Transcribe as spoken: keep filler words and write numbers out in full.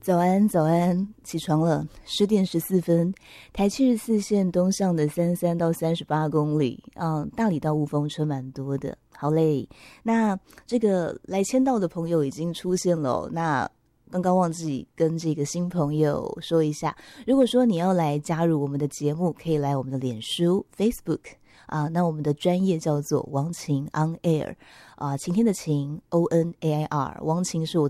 早安，早安，起床了，十点十四分。台七十四线东向的三十三到三十八公里，嗯，大理到雾峰车蛮多的，好嘞。那这个来签到的朋友已经出现了哦，那刚刚忘记跟这个新朋友说一下，如果说你要来加入我们的节目，可以来我们的脸书 Facebook 啊，那我们的专业叫做王晴 On Air 啊，晴天的晴 O N A I R， 王晴是我